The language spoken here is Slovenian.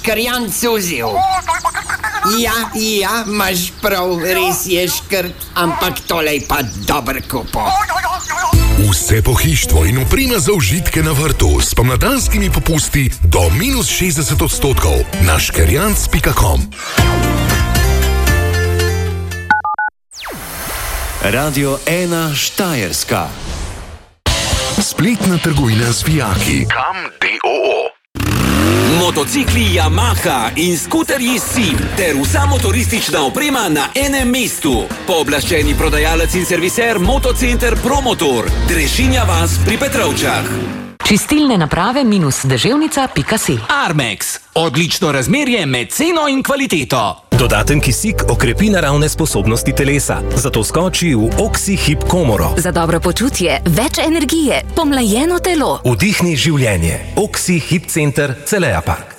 škrjanc vzel. Ja, imaš prav, res je škrt, ampak tole je pa dober kupo. Vse pohištvo in oprema za užitke na vrtu s pomladanskimi popusti do -60% na škrjanc.com. Radio 1 Štajerska. Spletna trgovina z vijaki. Kam d.o.o. Motocikli Yamaha in skuterji SIM ter vsa motoristična oprema na enem mestu. Pooblaščeni prodajalec in serviser Motocenter Promotor, Drežinja vas pri Petrovčah. Čistilne naprave -deževnica.si. Armex, odlično razmerje med ceno in kvaliteto. Dodaten kisik okrepi naravne sposobnosti telesa, zato skoči v Oxy-Hip komoro. Za dobro počutje, več energije, pomlajeno telo. Vdihni življenje. Oxy-Hip center Celeja Park.